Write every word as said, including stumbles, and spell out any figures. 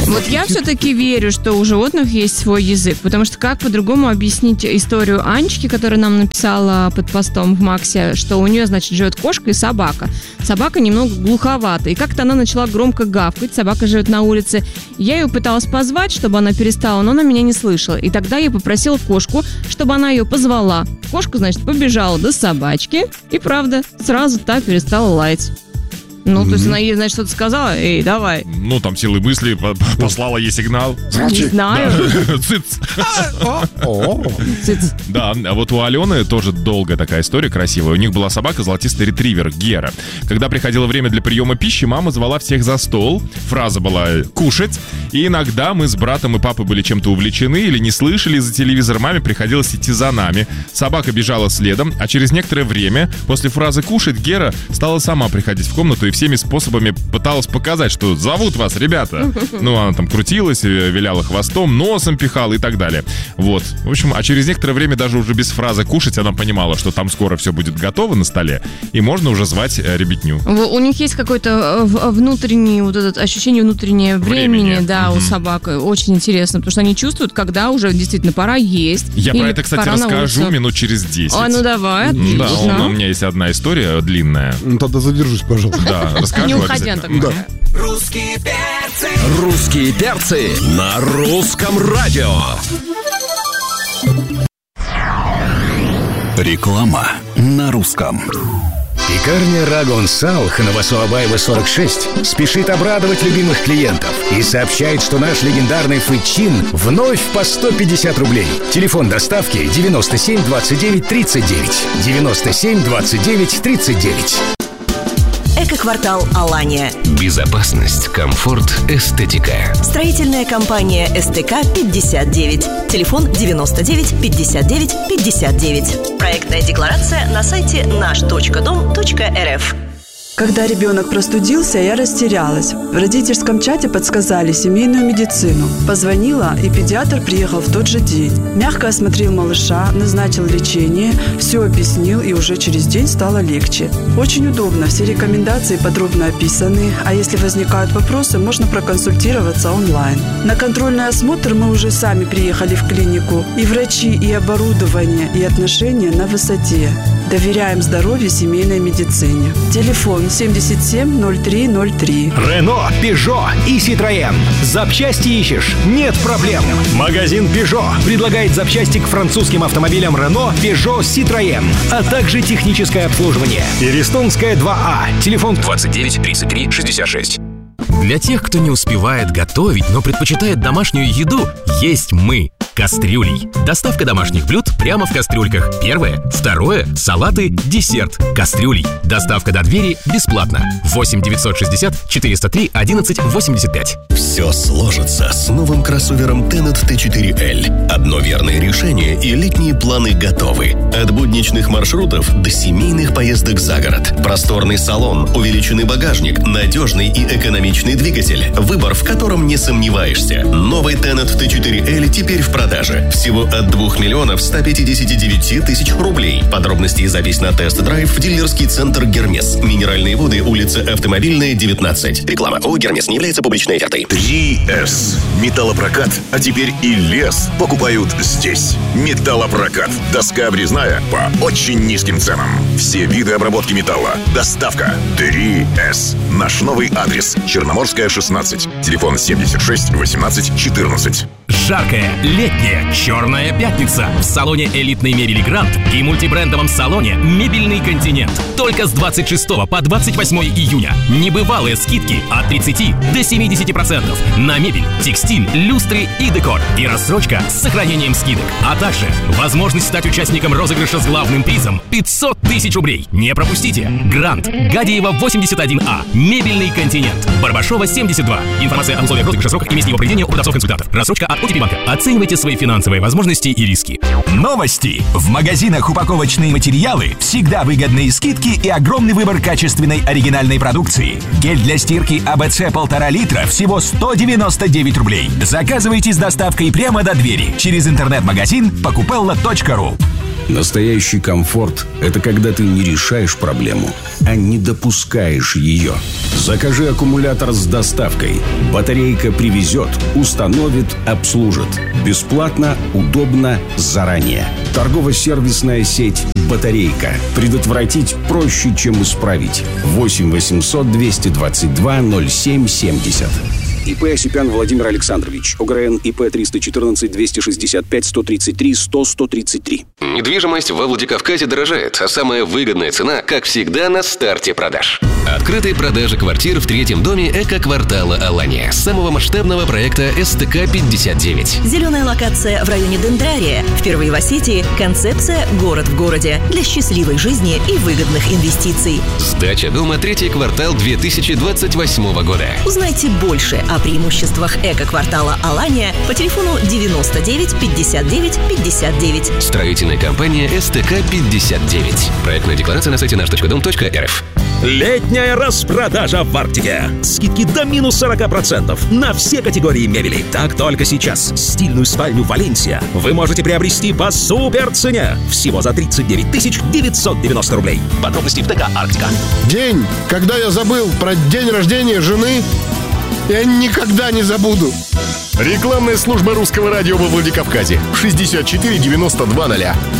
Вот я все-таки верю, что у животных есть свой язык, потому что как по-другому объяснить историю Анечки, которая нам написала под постом в Максе, что у нее, значит, живет кошка и собака. Собака немного глуховата, и как-то она начала громко гавкать, собака живет на улице. Я ее пыталась позвать, чтобы она перестала, но она меня не слышала. И тогда я попросила кошку, чтобы она ее позвала. Кошка, значит, побежала до собачки, и правда, сразу та перестала лаять. Ну, mm-hmm. то есть она ей, значит, что-то сказала, эй, давай. Ну, там силой мысли послала ей сигнал. Не знаю. Цыц. Цыц. Да, а вот у Алены тоже долгая такая история красивая. У них была собака, золотистый ретривер, Гера. Когда приходило время для приема пищи, мама звала всех за стол. Фраза была «кушать». И иногда мы с братом и папой были чем-то увлечены или не слышали за телевизор. Маме приходилось идти за нами. Собака бежала следом, а через некоторое время, после фразы «кушать», Гера стала сама приходить в комнату и всеми способами пыталась показать, что зовут вас, ребята. Ну, она там крутилась, виляла хвостом, носом пихала и так далее. Вот. В общем, а через некоторое время даже уже без фразы «кушать» она понимала, что там скоро все будет готово на столе, и можно уже звать ребятню. У них есть какое-то внутреннее, вот это ощущение внутреннее времени, времени. да, mm-hmm. у собак. Очень интересно, потому что они чувствуют, когда уже действительно пора есть. Я про это, кстати, расскажу минут через десять. А, ну давай, отлично. Да, у меня есть одна история длинная. Ну, тогда задержусь, пожалуйста. Да, расскажу. Не уходя тогда. Да. Русские перцы. Русские перцы на русском радио. Реклама на русском. Пекарня Рагон Салх на Васуабаева сорок шесть спешит обрадовать любимых клиентов и сообщает, что наш легендарный фычин вновь по сто пятьдесят рублей. Телефон доставки девяносто семь двадцать девять тридцать девять. девяносто семь двадцать девять тридцать девять. Эко-квартал Алания. Безопасность, комфорт, эстетика. Строительная компания СТК пятьдесят девять. Телефон девяносто девять пятьдесят девять пятьдесят девять. Проектная декларация на сайте наш точка дом точка эр эф. Когда ребенок простудился, я растерялась. В родительском чате подсказали семейную медицину. Позвонила, и педиатр приехал в тот же день. Мягко осмотрел малыша, назначил лечение, все объяснил, и уже через день стало легче. Очень удобно, все рекомендации подробно описаны, а если возникают вопросы, можно проконсультироваться онлайн. На контрольный осмотр мы уже сами приехали в клинику. И врачи, и оборудование, и отношения на высоте. Доверяем здоровью семейной медицине. Телефон семьдесят семь ноль три ноль три. Рено, Пежо и Citroën. Запчасти ищешь? Нет проблем. Магазин Пежо предлагает запчасти к французским автомобилям Рено, Пежо, Citroën, а также техническое обслуживание. Перестонская два А. Телефон двадцать девять тридцать три шестьдесят шесть. Для тех, кто не успевает готовить, но предпочитает домашнюю еду, есть мы. Кастрюлей. Доставка домашних блюд прямо в кастрюльках. Первое. Второе. Салаты, десерт. Кастрюлей. Доставка до двери бесплатно. восемь девятьсот шестьдесят четыреста три одиннадцать восемьдесят пять. Все сложится с новым кроссовером Tenet ти четыре эл. Одно верное решение, и летние планы готовы. От будничных маршрутов до семейных поездок за город. Просторный салон, увеличенный багажник, надежный и экономичный двигатель. Выбор, в котором не сомневаешься. Новый Tenet ти четыре эл теперь в продаже. Всего от двух миллионов ста пятидесяти девяти тысяч рублей. Подробности и запись на тест-драйв в дилерский центр «Гермес». Минеральные воды, улица Автомобильная, девятнадцать. Реклама ООО «Гермес» не является публичной офертой. три эс. Металлопрокат, а теперь и лес покупают здесь. Металлопрокат. Доска обрезная по очень низким ценам. Все виды обработки металла. Доставка. три эс. Наш новый адрес. Черноморская, шестнадцать. Телефон семьдесят шесть восемнадцать четырнадцать. Жаркая летняя черная пятница в салоне элитной мебели «Грант» и мультибрендовом салоне «Мебельный континент». Только с двадцать шестого по двадцать восьмое июня. Небывалые скидки от тридцати до семидесяти процентов на мебель, текстиль, люстры и декор. И рассрочка с сохранением скидок. А также возможность стать участником розыгрыша с главным призом пятьсот тысяч рублей. Не пропустите. «Грант», Гадиева, восемьдесят один А. «Мебельный континент», Барбашова, семьдесят два. Информация о условиях розыгрыша, сроках и месте его проведения у продавцов-консультантов. Рассрочка от о тэ пи банка. Оценивайте свои финансовые возможности и риски. Новости. В магазинах упаковочные материалы всегда выгодные скидки и огромный выбор качественной оригинальной продукции. Гель для стирки АБЦ полтора литра всего сто девяносто девять рублей. Заказывайте с доставкой прямо до двери через интернет-магазин покупелла точка ру. Настоящий комфорт – это когда ты не решаешь проблему, а не допускаешь ее. Закажи аккумулятор с доставкой. Батарейка привезет, установит, обслужит. Бесплатно, удобно, заранее. Торгово-сервисная сеть «Батарейка». Предотвратить проще, чем исправить. восемь восемьсот двести двадцать два ноль семь семьдесят. ИП Осипян Владимир Александрович. ОГРН ИП триста четырнадцать двести шестьдесят пять сто тридцать три сто сто тридцать три. Недвижимость во Владикавказе дорожает, а самая выгодная цена, как всегда, на старте продаж. Открытые продажи квартир в третьем доме эко-квартала Алания, самого масштабного проекта эс тэ ка пятьдесят девять. Зеленая локация в районе Дендрария. Впервые в Осетии концепция «Город в городе» для счастливой жизни и выгодных инвестиций. Сдача дома третий квартал две тысячи двадцать восьмого года. Узнайте больше о преимуществах эко-квартала Алания по телефону девяносто девять пятьдесят девять пятьдесят девять. Строительная компания эс тэ ка пятьдесят девять. Проектная декларация на сайте наш точка дом точка эр эф. Летняя распродажа в Арктике. Скидки до минус сорок процентов на все категории мебели. Так только сейчас. Стильную спальню «Валенсия» вы можете приобрести по супер цене. Всего за тридцать девять тысяч девятьсот девяносто рублей. Подробности в ТК «Арктика». День, когда я забыл про день рождения жены, я никогда не забуду. Рекламная служба русского радио во Владикавказе. шестьдесят четыре девяносто два ноль.